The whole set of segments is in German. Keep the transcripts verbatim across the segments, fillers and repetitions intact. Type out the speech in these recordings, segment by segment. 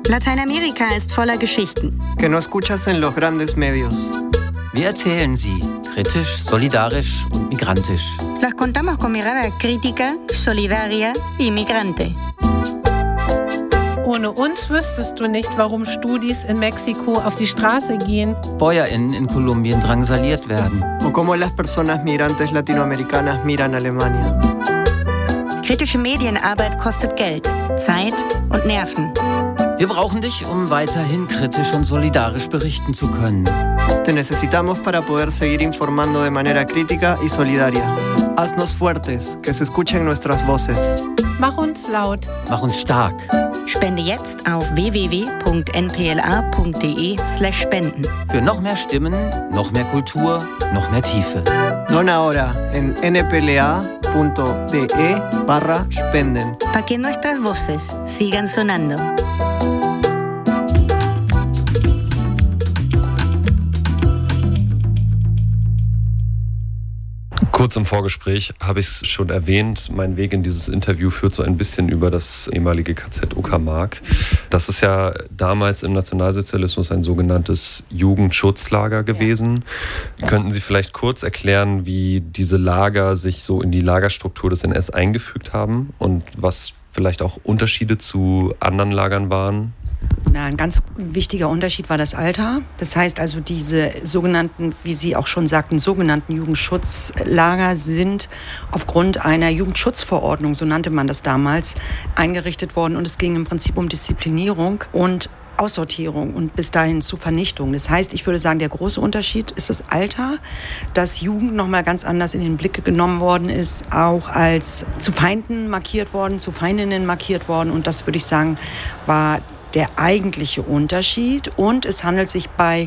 Lateinamerika ist voller Geschichten. Que no escuchas en los grandes medios. Wir erzählen sie, kritisch, solidarisch und migrantisch. Las contamos con mirada crítica, solidaria y migrante. Ohne uns wüsstest du nicht, warum Studis in Mexiko auf die Straße gehen. BäuerInnen in Kolumbien drangsaliert werden. O cómo las personas migrantes latinoamericanas miran Alemania. Kritische Medienarbeit kostet Geld, Zeit und Nerven. Wir brauchen dich, um weiterhin kritisch und solidarisch berichten zu können. Te necesitamos para poder seguir informando de manera crítica y solidaria. Haznos fuertes, que se escuchen nuestras voces. Mach uns laut. Mach uns stark. Spende jetzt auf w w w punkt n p l a punkt d e slash spenden. Für noch mehr Stimmen, noch mehr Kultur, noch mehr Tiefe. Dona ahora en n p l a punto d e barra spenden. Para que nuestras voces sigan sonando. Kurz im Vorgespräch habe ich es schon erwähnt, mein Weg in dieses Interview führt so ein bisschen über das ehemalige K Z Uckermark. Das ist ja damals im Nationalsozialismus ein sogenanntes Jugendschutzlager gewesen. Ja. Könnten Sie vielleicht kurz erklären, wie diese Lager sich so in die Lagerstruktur des N S eingefügt haben und was vielleicht auch Unterschiede zu anderen Lagern waren? Na, ein ganz wichtiger Unterschied war das Alter. Das heißt also, diese sogenannten, wie Sie auch schon sagten, sogenannten Jugendschutzlager sind aufgrund einer Jugendschutzverordnung, so nannte man das damals, eingerichtet worden. Und es ging im Prinzip um Disziplinierung und Aussortierung und bis dahin zu Vernichtung. Das heißt, ich würde sagen, der große Unterschied ist das Alter, dass Jugend nochmal ganz anders in den Blick genommen worden ist, auch als zu Feinden markiert worden, zu Feindinnen markiert worden. Und das würde ich sagen, war der eigentliche Unterschied. Und es handelt sich bei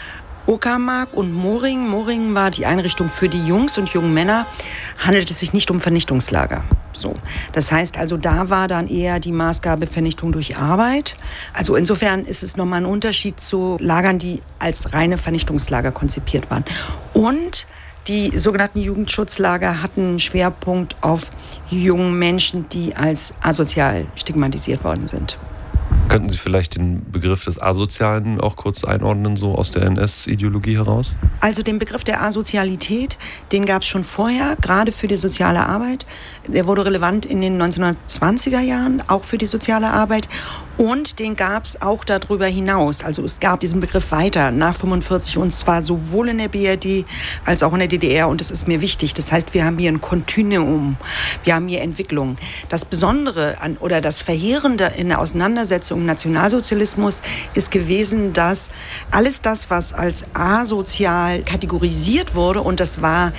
Uckermark und Moring, Moring war die Einrichtung für die Jungs und jungen Männer, handelt es sich nicht um Vernichtungslager. So. Das heißt also, da war dann eher die Maßgabe Vernichtung durch Arbeit. Also insofern ist es nochmal ein Unterschied zu Lagern, die als reine Vernichtungslager konzipiert waren. Und die sogenannten Jugendschutzlager hatten einen Schwerpunkt auf jungen Menschen, die als asozial stigmatisiert worden sind. Könnten Sie vielleicht den Begriff des Asozialen auch kurz einordnen, so aus der N S-Ideologie heraus? Also den Begriff der Asozialität, den gab es schon vorher, gerade für die soziale Arbeit. Der wurde relevant in den neunzehnhundertzwanziger Jahren, auch für die soziale Arbeit. Und den gab es auch darüber hinaus. Also es gab diesen Begriff weiter nach fünfundvierzig und zwar sowohl in der B R D als auch in der D D R. Und das ist mir wichtig. Das heißt, wir haben hier ein Kontinuum. Wir haben hier Entwicklung. Das Besondere an, oder das Verheerende in der Auseinandersetzung im Nationalsozialismus ist gewesen, dass alles das, was als asozial kategorisiert wurde, und das war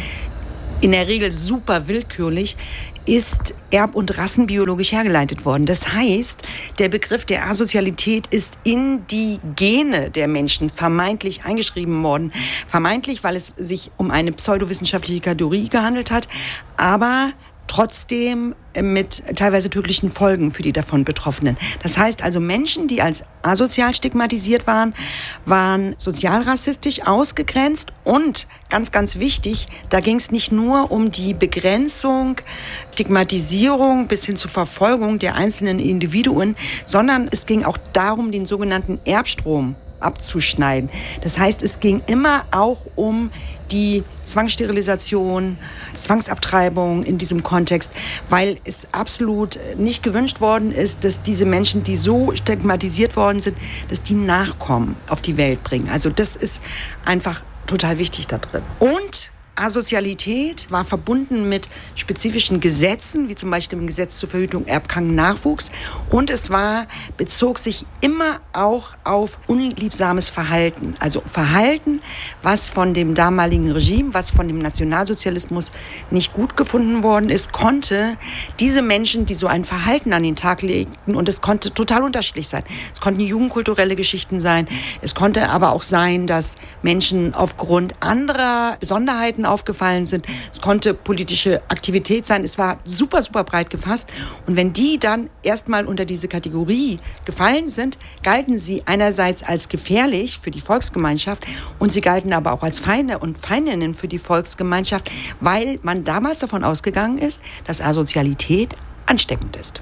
in der Regel super willkürlich, ist erb- und rassenbiologisch hergeleitet worden. Das heißt, der Begriff der Asozialität ist in die Gene der Menschen vermeintlich eingeschrieben worden. Vermeintlich, weil es sich um eine pseudowissenschaftliche Kategorie gehandelt hat, aber trotzdem mit teilweise tödlichen Folgen für die davon Betroffenen. Das heißt also, Menschen, die als asozial stigmatisiert waren, waren sozialrassistisch ausgegrenzt und, ganz, ganz wichtig, da ging es nicht nur um die Begrenzung, Stigmatisierung bis hin zur Verfolgung der einzelnen Individuen, sondern es ging auch darum, den sogenannten Erbstrom abzuschneiden. Das heißt, es ging immer auch um die Zwangssterilisation, Zwangsabtreibung in diesem Kontext, weil es absolut nicht gewünscht worden ist, dass diese Menschen, die so stigmatisiert worden sind, dass die Nachkommen auf die Welt bringen. Also das ist einfach total wichtig da drin. Und Asozialität war verbunden mit spezifischen Gesetzen, wie zum Beispiel dem Gesetz zur Verhütung erbkranken Nachwuchs. Und es war, bezog sich immer auch auf unliebsames Verhalten. Also Verhalten, was von dem damaligen Regime, was von dem Nationalsozialismus nicht gut gefunden worden ist, konnte diese Menschen, die so ein Verhalten an den Tag legten, und es konnte total unterschiedlich sein. Es konnten jugendkulturelle Geschichten sein. Es konnte aber auch sein, dass Menschen aufgrund anderer Besonderheiten aufgefallen sind. Es konnte politische Aktivität sein. Es war super, super breit gefasst. Und wenn die dann erstmal unter diese Kategorie gefallen sind, galten sie einerseits als gefährlich für die Volksgemeinschaft und sie galten aber auch als Feinde und Feindinnen für die Volksgemeinschaft, weil man damals davon ausgegangen ist, dass Asozialität ansteckend ist.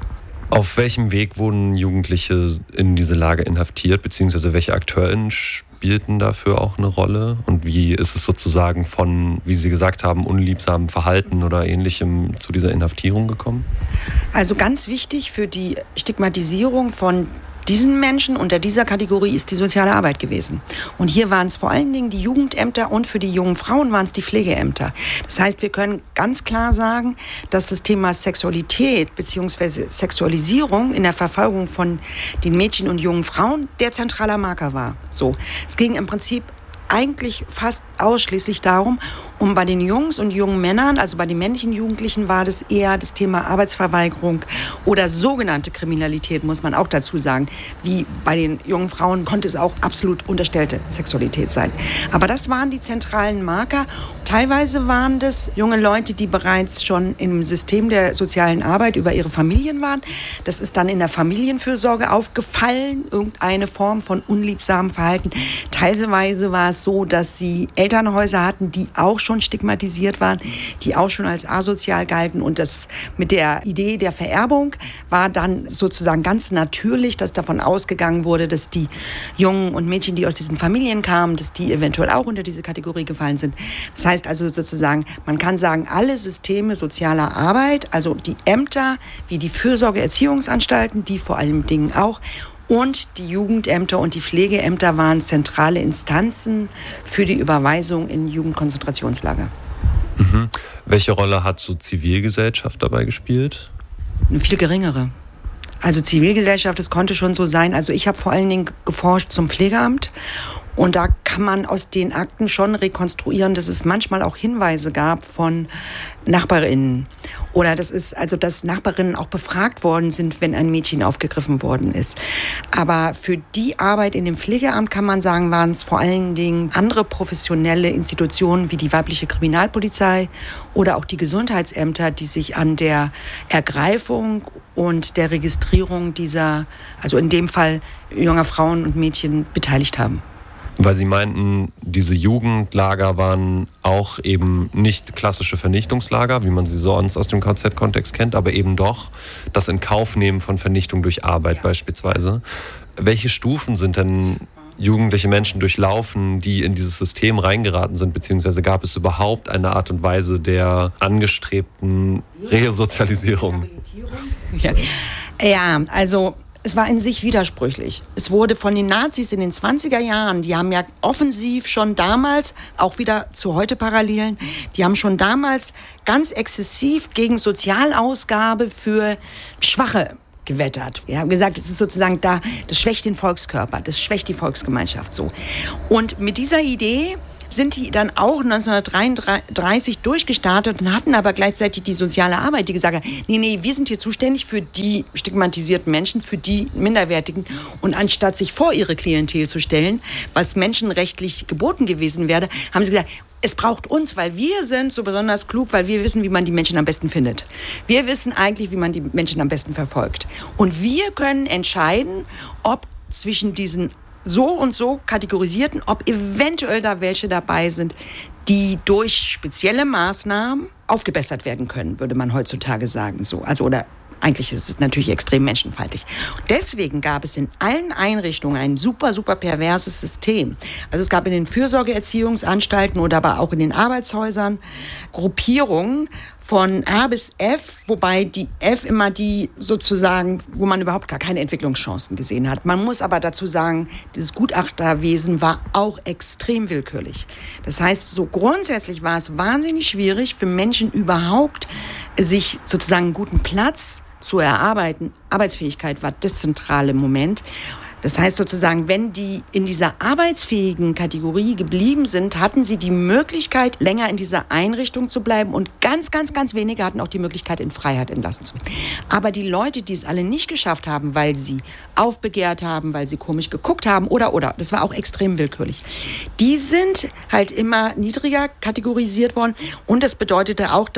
Auf welchem Weg wurden Jugendliche in diese Lager inhaftiert, beziehungsweise welche AkteurInnen spielten dafür auch eine Rolle? Und wie ist es sozusagen von, wie Sie gesagt haben, unliebsamem Verhalten oder Ähnlichem zu dieser Inhaftierung gekommen? Also ganz wichtig für die Stigmatisierung von diesen Menschen unter dieser Kategorie ist die soziale Arbeit gewesen. Und hier waren es vor allen Dingen die Jugendämter und für die jungen Frauen waren es die Pflegeämter. Das heißt, wir können ganz klar sagen, dass das Thema Sexualität bzw. Sexualisierung in der Verfolgung von den Mädchen und jungen Frauen der zentrale Marker war. So, es ging im Prinzip eigentlich fast ausschließlich darum, um bei den Jungs und jungen Männern, also bei den männlichen Jugendlichen, war das eher das Thema Arbeitsverweigerung oder sogenannte Kriminalität, muss man auch dazu sagen. Wie bei den jungen Frauen konnte es auch absolut unterstellte Sexualität sein. Aber das waren die zentralen Marker. Teilweise waren das junge Leute, die bereits schon im System der sozialen Arbeit über ihre Familien waren. Das ist dann in der Familienfürsorge aufgefallen, irgendeine Form von unliebsamem Verhalten. Teilweise war es so, dass sie Elternhäuser hatten, die auch schon stigmatisiert waren, die auch schon als asozial galten. Und das mit der Idee der Vererbung war dann sozusagen ganz natürlich, dass davon ausgegangen wurde, dass die Jungen und Mädchen, die aus diesen Familien kamen, dass die eventuell auch unter diese Kategorie gefallen sind. Das heißt also sozusagen, man kann sagen, alle Systeme sozialer Arbeit, also die Ämter wie die Fürsorgeerziehungsanstalten, die vor allem Dingen auch, und die Jugendämter und die Pflegeämter waren zentrale Instanzen für die Überweisung in Jugendkonzentrationslager. Mhm. Welche Rolle hat so Zivilgesellschaft dabei gespielt? Eine viel geringere. Also Zivilgesellschaft, es konnte schon so sein. Also ich habe vor allen Dingen geforscht zum Pflegeamt. Und da kann man aus den Akten schon rekonstruieren, dass es manchmal auch Hinweise gab von NachbarInnen. Oder das ist also, dass Nachbarinnen auch befragt worden sind, wenn ein Mädchen aufgegriffen worden ist. Aber für die Arbeit in dem Pflegeamt kann man sagen, waren es vor allen Dingen andere professionelle Institutionen wie die weibliche Kriminalpolizei oder auch die Gesundheitsämter, die sich an der Ergreifung und der Registrierung dieser, also in dem Fall junger Frauen und Mädchen, beteiligt haben. Weil Sie meinten, diese Jugendlager waren auch eben nicht klassische Vernichtungslager, wie man sie sonst aus dem K Z-Kontext kennt, aber eben doch das Inkaufnehmen von Vernichtung durch Arbeit ja. beispielsweise. Welche Stufen sind denn jugendliche Menschen durchlaufen, die in dieses System reingeraten sind, beziehungsweise gab es überhaupt eine Art und Weise der angestrebten Resozialisierung? Ja, ja also... Es war in sich widersprüchlich. Es wurde von den Nazis in den zwanziger Jahren, die haben ja offensiv schon damals, auch wieder zu heute Parallelen, die haben schon damals ganz exzessiv gegen Sozialausgabe für Schwache gewettert. Wir haben gesagt, es ist sozusagen da, das schwächt den Volkskörper, das schwächt die Volksgemeinschaft so. Und mit dieser Idee sind die dann auch neunzehnhundertdreiunddreißig durchgestartet und hatten aber gleichzeitig die soziale Arbeit, die gesagt hat, nee, nee, wir sind hier zuständig für die stigmatisierten Menschen, für die Minderwertigen. Und anstatt sich vor ihre Klientel zu stellen, was menschenrechtlich geboten gewesen wäre, haben sie gesagt, es braucht uns, weil wir sind so besonders klug, weil wir wissen, wie man die Menschen am besten findet. Wir wissen eigentlich, wie man die Menschen am besten verfolgt. Und wir können entscheiden, ob zwischen diesen so und so kategorisierten, ob eventuell da welche dabei sind, die durch spezielle Maßnahmen aufgebessert werden können, würde man heutzutage sagen. So, also oder eigentlich ist es natürlich extrem menschenfeindlich. Deswegen gab es in allen Einrichtungen ein super, super perverses System. Also es gab in den Fürsorgeerziehungsanstalten oder aber auch in den Arbeitshäusern Gruppierungen von A bis F, wobei die F immer die sozusagen, wo man überhaupt gar keine Entwicklungschancen gesehen hat. Man muss aber dazu sagen, dieses Gutachterwesen war auch extrem willkürlich. Das heißt, so grundsätzlich war es wahnsinnig schwierig für Menschen überhaupt, sich sozusagen einen guten Platz zu erarbeiten. Arbeitsfähigkeit war das zentrale Moment. Das heißt sozusagen, wenn die in dieser arbeitsfähigen Kategorie geblieben sind, hatten sie die Möglichkeit, länger in dieser Einrichtung zu bleiben und ganz, ganz, ganz wenige hatten auch die Möglichkeit, in Freiheit entlassen zu werden. Aber die Leute, die es alle nicht geschafft haben, weil sie aufbegehrt haben, weil sie komisch geguckt haben oder, oder, das war auch extrem willkürlich, die sind halt immer niedriger kategorisiert worden und das bedeutete auch, dass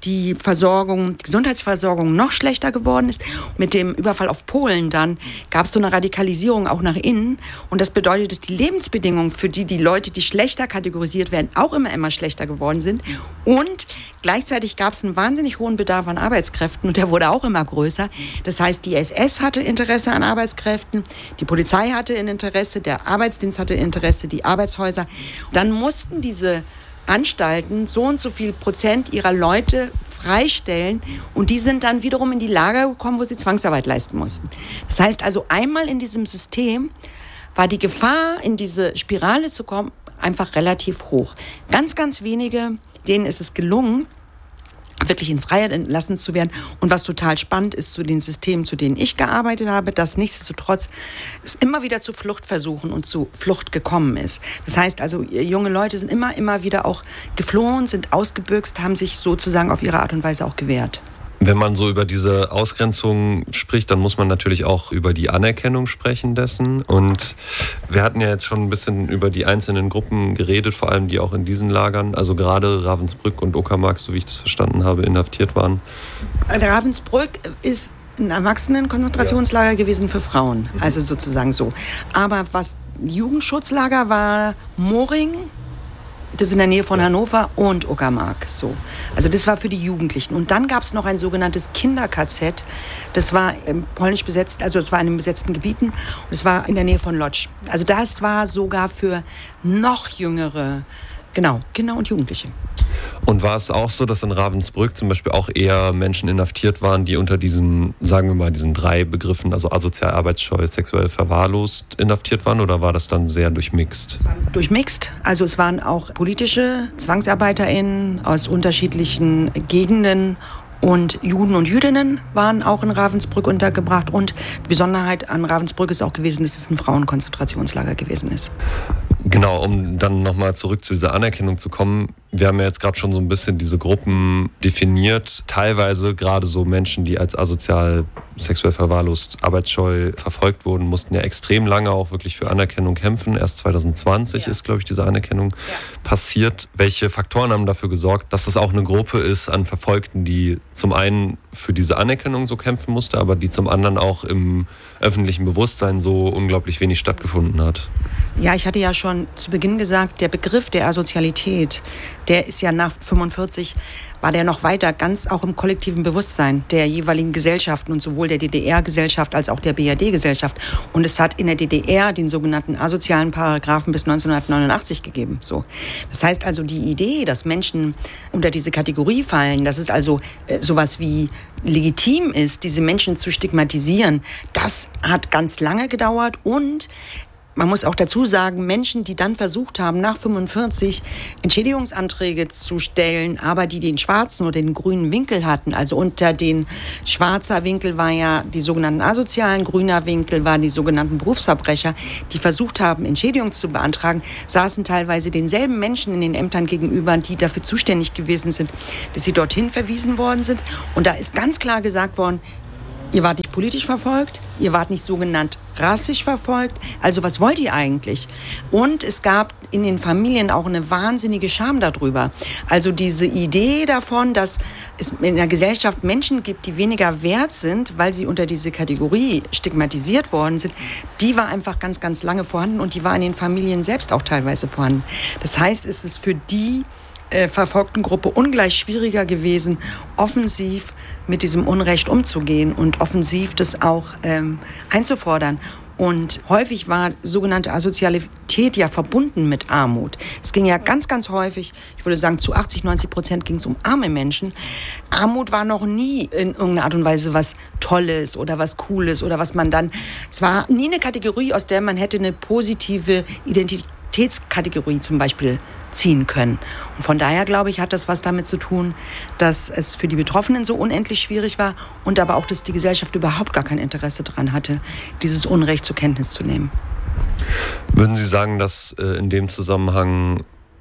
die Versorgung, die Gesundheitsversorgung noch schlechter geworden ist. Mit dem Überfall auf Polen dann gab es so eine Radikalisierung auch nach innen. Und das bedeutet, dass die Lebensbedingungen für die, die Leute, die schlechter kategorisiert werden, auch immer, immer schlechter geworden sind. Und gleichzeitig gab es einen wahnsinnig hohen Bedarf an Arbeitskräften und der wurde auch immer größer. Das heißt, die S S hatte Interesse an Arbeitskräften, die Polizei hatte ein Interesse, der Arbeitsdienst hatte Interesse, die Arbeitshäuser. Dann mussten diese Anstalten so und so viel Prozent ihrer Leute freistellen und die sind dann wiederum in die Lager gekommen, wo sie Zwangsarbeit leisten mussten. Das heißt also, einmal in diesem System war die Gefahr, in diese Spirale zu kommen, einfach relativ hoch. Ganz, ganz wenige, denen ist es gelungen, wirklich in Freiheit entlassen zu werden. Und was total spannend ist zu den Systemen, zu denen ich gearbeitet habe, dass nichtsdestotrotz es immer wieder zu Fluchtversuchen und zu Flucht gekommen ist. Das heißt also, junge Leute sind immer, immer wieder auch geflohen, sind ausgebüxt, haben sich sozusagen auf ihre Art und Weise auch gewehrt. Wenn man so über diese Ausgrenzung spricht, dann muss man natürlich auch über die Anerkennung sprechen dessen. Und wir hatten ja jetzt schon ein bisschen über die einzelnen Gruppen geredet, vor allem die auch in diesen Lagern, also gerade Ravensbrück und Uckermark, so wie ich das verstanden habe, inhaftiert waren. Ravensbrück ist ein Erwachsenenkonzentrationslager gewesen für Frauen, also sozusagen so. Aber was Jugendschutzlager war, Moring, das ist in der Nähe von Hannover, und Uckermark. So. Also das war für die Jugendlichen. Und dann gab es noch ein sogenanntes Kinder-K Z. Das war ähm, polnisch besetzt, also es war in den besetzten Gebieten. Und es war in der Nähe von Lodz. Also das war sogar für noch jüngere, genau, Kinder und Jugendliche. Und war es auch so, dass in Ravensbrück zum Beispiel auch eher Menschen inhaftiert waren, die unter diesen, sagen wir mal, diesen drei Begriffen, also asozial, arbeitsscheu, sexuell verwahrlost, inhaftiert waren? Oder war das dann sehr durchmixt? Es war durchmixt. Also es waren auch politische ZwangsarbeiterInnen aus unterschiedlichen Gegenden. Und Juden und Jüdinnen waren auch in Ravensbrück untergebracht. Und die Besonderheit an Ravensbrück ist auch gewesen, dass es ein Frauenkonzentrationslager gewesen ist. Genau, um dann nochmal zurück zu dieser Anerkennung zu kommen. Wir haben ja jetzt gerade schon so ein bisschen diese Gruppen definiert. Teilweise gerade so Menschen, die als asozial, sexuell verwahrlost, arbeitsscheu verfolgt wurden, mussten ja extrem lange auch wirklich für Anerkennung kämpfen. Erst zwanzig zwanzig ja. ist, glaube ich, diese Anerkennung ja. passiert. Welche Faktoren haben dafür gesorgt, dass es auch eine Gruppe ist an Verfolgten, die zum einen für diese Anerkennung so kämpfen musste, aber die zum anderen auch im öffentlichen Bewusstsein so unglaublich wenig stattgefunden hat? Ja, ich hatte ja schon zu Beginn gesagt, der Begriff der Asozialität, der ist ja nach fünfundvierzig, war der noch weiter, ganz auch im kollektiven Bewusstsein der jeweiligen Gesellschaften und sowohl der D D R-Gesellschaft als auch der B R D-Gesellschaft. Und es hat in der D D R den sogenannten asozialen Paragraphen bis neunzehnhundertneunundachtzig gegeben. So. Das heißt also, die Idee, dass Menschen unter diese Kategorie fallen, dass es also äh, sowas wie legitim ist, diese Menschen zu stigmatisieren, das hat ganz lange gedauert. Und man muss auch dazu sagen, Menschen, die dann versucht haben, nach fünfundvierzig Entschädigungsanträge zu stellen, aber die den schwarzen oder den grünen Winkel hatten, also unter den schwarzer Winkel war ja die sogenannten Asozialen, grüner Winkel waren die sogenannten Berufsverbrecher, die versucht haben, Entschädigung zu beantragen, saßen teilweise denselben Menschen in den Ämtern gegenüber, die dafür zuständig gewesen sind, dass sie dorthin verwiesen worden sind. Und da ist ganz klar gesagt worden, ihr wart nicht politisch verfolgt, ihr wart nicht sogenannt rassisch verfolgt. Also was wollt ihr eigentlich? Und es gab in den Familien auch eine wahnsinnige Scham darüber. Also diese Idee davon, dass es in der Gesellschaft Menschen gibt, die weniger wert sind, weil sie unter diese Kategorie stigmatisiert worden sind, die war einfach ganz, ganz lange vorhanden und die war in den Familien selbst auch teilweise vorhanden. Das heißt, es ist für die äh, verfolgten Gruppe ungleich schwieriger gewesen, offensiv mit diesem Unrecht umzugehen und offensiv das auch ähm, einzufordern. Und häufig war sogenannte Asozialität ja verbunden mit Armut. Es ging ja ganz, ganz häufig, ich würde sagen zu achtzig, neunzig Prozent ging es um arme Menschen. Armut war noch nie in irgendeiner Art und Weise was Tolles oder was Cooles oder was man dann, es war nie eine Kategorie, aus der man hätte eine positive Identitätskategorie zum Beispiel ziehen können. Und von daher, glaube ich, hat das was damit zu tun, dass es für die Betroffenen so unendlich schwierig war und aber auch, dass die Gesellschaft überhaupt gar kein Interesse daran hatte, dieses Unrecht zur Kenntnis zu nehmen. Würden Sie sagen, dass äh, in dem Zusammenhang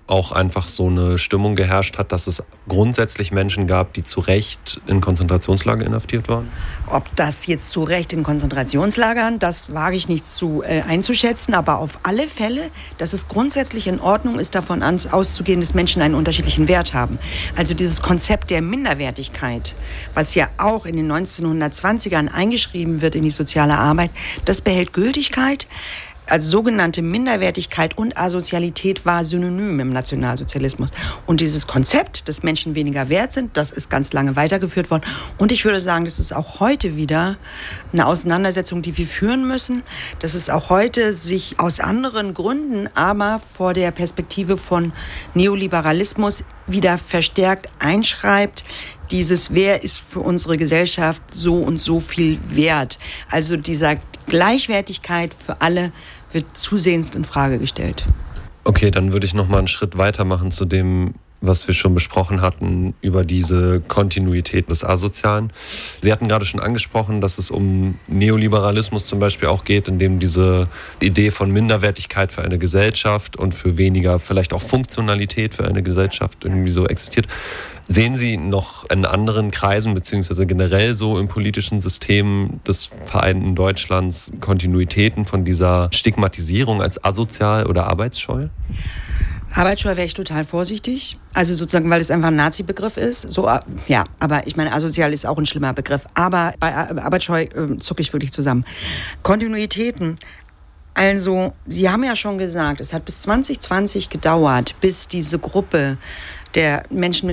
auch einfach so eine Stimmung geherrscht hat, dass es grundsätzlich Menschen gab, die zu Recht in Konzentrationslager inhaftiert waren? Ob das jetzt zu Recht in Konzentrationslagern, das wage ich nicht zu äh, einzuschätzen, aber auf alle Fälle, dass es grundsätzlich in Ordnung ist, davon an, auszugehen, dass Menschen einen unterschiedlichen Wert haben. Also dieses Konzept der Minderwertigkeit, was ja auch in den neunzehnhundertzwanzigern eingeschrieben wird in die soziale Arbeit, das behält Gültigkeit. Also sogenannte Minderwertigkeit und Asozialität war synonym im Nationalsozialismus. Und dieses Konzept, dass Menschen weniger wert sind, das ist ganz lange weitergeführt worden. Und ich würde sagen, das ist auch heute wieder eine Auseinandersetzung, die wir führen müssen. Dass es auch heute sich aus anderen Gründen, aber vor der Perspektive von Neoliberalismus wieder verstärkt einschreibt. Dieses, wer ist für unsere Gesellschaft so und so viel wert? Also dieser Gleichwertigkeit für alle wird zusehends in Frage gestellt. Okay, dann würde ich noch mal einen Schritt weitermachen zu dem, was wir schon besprochen hatten, über diese Kontinuität des Asozialen. Sie hatten gerade schon angesprochen, dass es um Neoliberalismus zum Beispiel auch geht, in dem diese Idee von Minderwertigkeit für eine Gesellschaft und für weniger vielleicht auch Funktionalität für eine Gesellschaft irgendwie so existiert. Sehen Sie noch in anderen Kreisen beziehungsweise generell so im politischen System des vereinten Deutschlands Kontinuitäten von dieser Stigmatisierung als asozial oder arbeitsscheu? Arbeitsscheu wäre ich total vorsichtig. Also sozusagen, weil es einfach ein Nazi-Begriff ist. So, ja, aber ich meine, asozial ist auch ein schlimmer Begriff. Aber bei Arbeitsscheu äh, zucke ich wirklich zusammen. Kontinuitäten. Also, Sie haben ja schon gesagt, es hat bis zwanzig zwanzig gedauert, bis diese Gruppe der Menschen